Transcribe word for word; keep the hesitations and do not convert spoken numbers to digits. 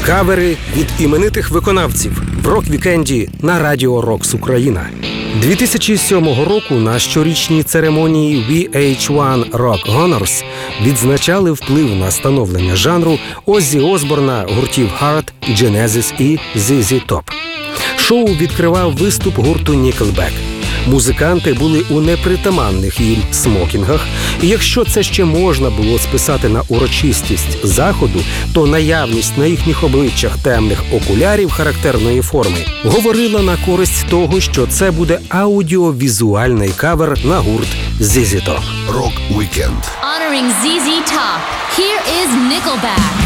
Кавери від іменитих виконавців в рок-вікенді на Радіо Рокс Україна. дві тисячі сьомого року на щорічній церемонії ві ейч ван Rock Honors відзначали вплив на становлення жанру Оззі Осборна, гуртів Heart, Genesis і зі зі Top. Шоу відкривав виступ гурту Nickelback. Музиканти були у непритаманних їм смокінгах, і якщо це ще можна було списати на урочистість заходу, то наявність на їхніх обличчях темних окулярів характерної форми говорила на користь того, що це буде аудіовізуальний кавер на гурт зі зі Top. Rock Weekend. Honoring зі зі Top, here is Nickelback.